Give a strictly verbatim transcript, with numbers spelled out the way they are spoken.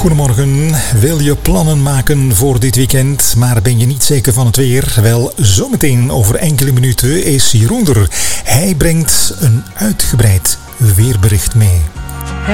Goedemorgen. Wil je plannen maken voor dit weekend, maar ben je niet zeker van het weer? Wel, zometeen over enkele minuten is Jeroen er. Hij brengt een uitgebreid weerbericht mee.